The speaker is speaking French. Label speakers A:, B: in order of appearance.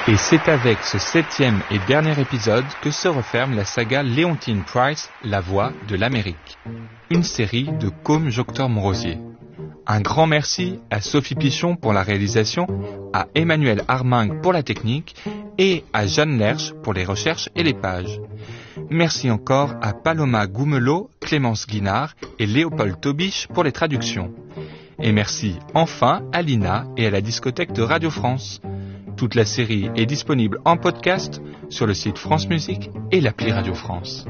A: Et c'est avec ce 7e et dernier épisode que se referme la saga Leontyne Price, La Voix de l'Amérique, une série de Côme Joctor-Morosier. Un grand merci à Sophie Pichon pour la réalisation, à Emmanuel Armingue pour la technique et à Jeanne Lerche pour les recherches et les pages. Merci encore à Paloma Goumelot, Clémence Guinard et Léopold Tobich pour les traductions. Et merci enfin à Lina et à la discothèque de Radio France. Toute la série est disponible en podcast sur le site France Musique et l'appli Radio France.